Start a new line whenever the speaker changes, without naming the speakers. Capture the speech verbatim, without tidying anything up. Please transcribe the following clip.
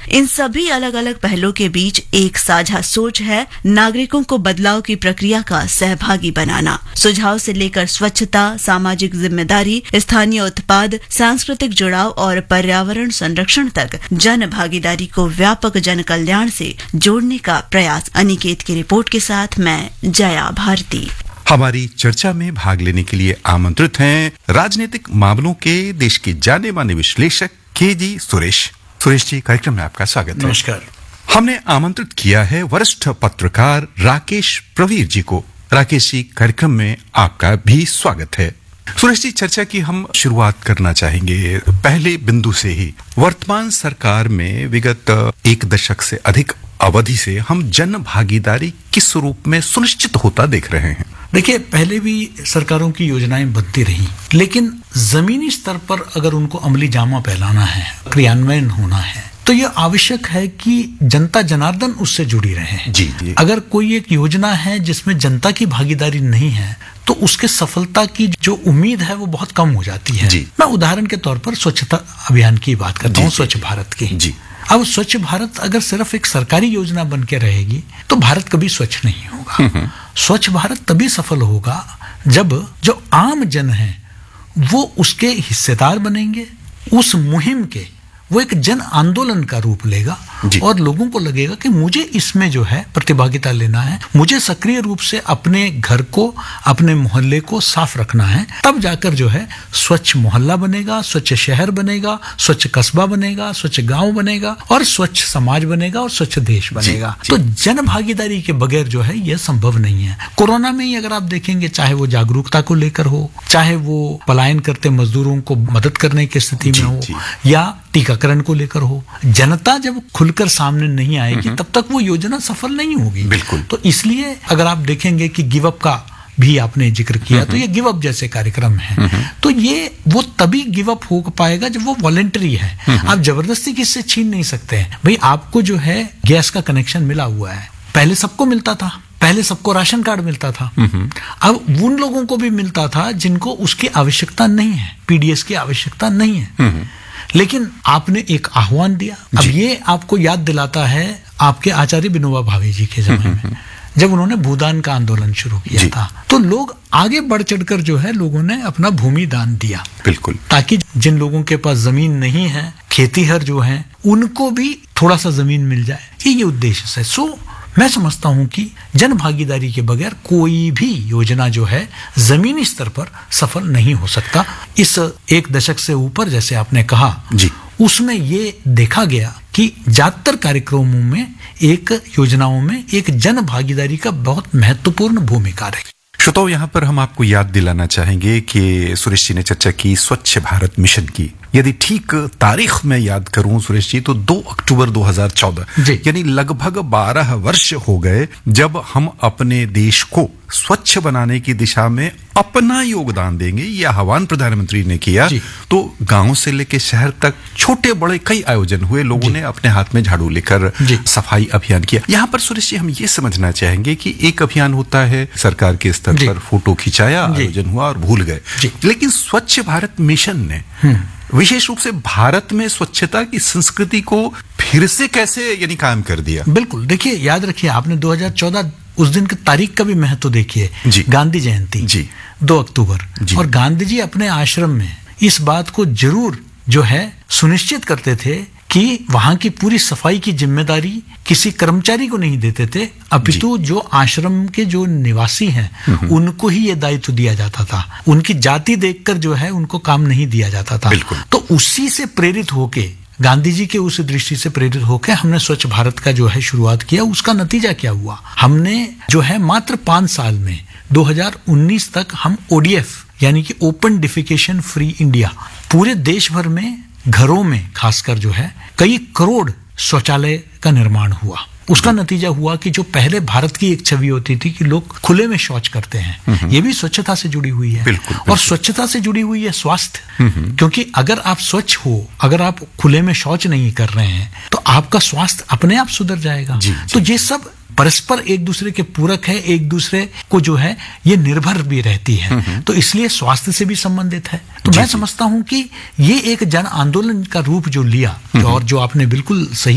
इन सभी अलग अलग पहलों के बीच एक साझा सोच है नागरिकों को बदलाव की प्रक्रिया का सहभागी बनाना। सुझाव से लेकर स्वच्छता, सामाजिक जिम्मेदारी, स्थानीय उत्पाद, सांस्कृतिक जुड़ाव और पर्यावरण संरक्षण तक जन भागीदारी को व्यापक जन कल्याण से जोड़ने का प्रयास। अनिकेत की रिपोर्ट के साथ मैं जया भारती।
हमारी चर्चा में भाग लेने के लिए आमंत्रित हैं राजनीतिक मामलों के देश के जाने माने विश्लेषक के जी सुरेश। सुरेश जी, कार्यक्रम में आपका स्वागत है।
नमस्कार।
हमने आमंत्रित किया है वरिष्ठ पत्रकार राकेश प्रवीर जी को। राकेश जी, कार्यक्रम में आपका भी स्वागत है। सुरेश जी, चर्चा की हम शुरुआत करना चाहेंगे पहले बिंदु से ही। वर्तमान सरकार में विगत एक दशक से अधिक अवधि से हम जन भागीदारी किस रूप में सुनिश्चित होता देख रहे हैं?
देखिए, पहले भी सरकारों की योजनाएं बनती रही, लेकिन जमीनी स्तर पर अगर उनको अमली जामा पहनाना है, क्रियान्वयन होना है, तो यह आवश्यक है कि जनता जनार्दन उससे जुड़ी रहे।
जी, जी।
अगर कोई एक योजना है जिसमें जनता की भागीदारी नहीं है तो उसके सफलता की जो उम्मीद है वो बहुत कम हो जाती है।
जी।
मैं उदाहरण के तौर पर स्वच्छता अभियान की बात करता हूँ, स्वच्छ भारत की।
जी।
अब स्वच्छ भारत अगर सिर्फ एक सरकारी योजना बन के रहेगी तो भारत कभी स्वच्छ नहीं होगा। स्वच्छ भारत तभी सफल होगा जब जो आम जन है वो उसके हिस्सेदार बनेंगे, उस मुहिम के वो एक जन आंदोलन का रूप लेगा और लोगों को लगेगा कि मुझे इसमें जो है प्रतिभागिता लेना है, मुझे सक्रिय रूप से अपने घर को, अपने मोहल्ले को साफ रखना है। तब जाकर जो है स्वच्छ मोहल्ला बनेगा, स्वच्छ शहर बनेगा, स्वच्छ कस्बा बनेगा, स्वच्छ गांव बनेगा और स्वच्छ समाज बनेगा और स्वच्छ देश बनेगा। तो जन भागीदारी के बगैर जो है यह संभव नहीं है। कोरोना में ही अगर आप देखेंगे, चाहे वो जागरूकता को लेकर हो, चाहे वो पलायन करते मजदूरों को मदद करने की स्थिति में हो, या टीकाकरण को लेकर हो, जनता जब खुलकर सामने नहीं आएगी तब तक वो योजना सफल नहीं होगी।
बिल्कुल।
तो इसलिए अगर आप देखेंगे कि गिव अप का भी आपने जिक्र किया, तो ये गिव अप जैसे कार्यक्रम है, तो ये वो तभी गिव अप हो पाएगा जब वो वॉलेंटरी है। आप जबरदस्ती किससे छीन नहीं सकते हैं। भाई, आपको जो है गैस का कनेक्शन मिला हुआ है, पहले सबको मिलता था, पहले सबको राशन कार्ड मिलता था, अब उन लोगों को भी मिलता था जिनको उसकी आवश्यकता नहीं है, पीडीएस की आवश्यकता नहीं है, लेकिन आपने एक आह्वान दिया। अब ये आपको याद दिलाता है आपके आचार्य विनोबा भावे जी के जमाने में, जब उन्होंने भूदान का आंदोलन शुरू किया था, तो लोग आगे बढ़ चढ़कर जो है लोगों ने अपना भूमि दान दिया।
बिल्कुल।
ताकि जिन लोगों के पास जमीन नहीं है, खेतीहर जो है, उनको भी थोड़ा सा जमीन मिल जाए, ये ये उद्देश्य है। सो मैं समझता हूं कि जन भागीदारी के बगैर कोई भी योजना जो है जमीनी स्तर पर सफल नहीं हो सकता। इस एक दशक से ऊपर, जैसे आपने कहा, जी, उसमें ये देखा गया कि ज्यादातर कार्यक्रमों में, एक योजनाओं में एक जन भागीदारी का बहुत महत्वपूर्ण भूमिका रही।
श्रोताओं, यहाँ पर हम आपको याद दिलाना चाहेंगे कि सुरेश जी ने चर्चा की स्वच्छ भारत मिशन की। यदि ठीक तारीख में याद करूं सुरेश जी, तो दो अक्टूबर दो हज़ार चौदह, यानी लगभग बारह वर्ष हो गए जब हम अपने देश को स्वच्छ बनाने की दिशा में अपना योगदान देंगे। यह आह्वान प्रधानमंत्री ने किया। तो गांव से लेकर शहर तक छोटे बड़े कई आयोजन हुए, लोगों ने अपने हाथ में झाड़ू लेकर सफाई अभियान किया। यहाँ पर सुरेश जी, हम ये समझना चाहेंगे कि एक अभियान होता है सरकार के स्तर पर, फोटो खिंचाया, आयोजन हुआ और भूल गए, लेकिन स्वच्छ भारत मिशन ने विशेष रूप से भारत में स्वच्छता की संस्कृति को फिर से कैसे यानी कायम कर दिया?
बिल्कुल। देखिए, याद रखिए, आपने दो हज़ार चौदह उस दिन की तारीख का भी महत्व देखिए, गांधी जयंती जी, दो अक्टूबर जी। और गांधी जी अपने आश्रम में इस बात को जरूर जो है सुनिश्चित करते थे कि वहां की पूरी सफाई की जिम्मेदारी किसी कर्मचारी को नहीं देते थे, अपितु जो आश्रम के जो निवासी हैं उनको ही ये दायित्व दिया जाता था। उनकी जाति देखकर जो है उनको काम नहीं दिया जाता था। तो उसी से प्रेरित होके, गांधी जी के उस दृष्टि से प्रेरित होकर हमने स्वच्छ भारत का जो है शुरुआत किया। उसका नतीजा क्या हुआ? हमने जो है मात्र पांच साल में दो हज़ार उन्नीस तक हम ओडीएफ यानी कि ओपन डिफिकेशन फ्री इंडिया, पूरे देश भर में घरों में खासकर जो है कई करोड़ शौचालय का निर्माण हुआ। उसका नतीजा हुआ कि जो पहले भारत की एक छवि होती थी कि लोग खुले में शौच करते हैं, ये भी स्वच्छता से जुड़ी हुई है। बिल्कुल, बिल्कुल। और स्वच्छता से जुड़ी हुई है स्वास्थ्य, क्योंकि अगर आप स्वच्छ हो, अगर आप खुले में शौच नहीं कर रहे हैं तो आपका स्वास्थ्य अपने आप सुधर जाएगा। जी, तो जी, ये सब परस्पर एक दूसरे के पूरक है, एक दूसरे को जो है ये निर्भर भी रहती है, तो इसलिए स्वास्थ्य से भी संबंधित है। तो मैं समझता हूं कि ये एक जन आंदोलन का रूप जो लिया, और जो आपने बिल्कुल सही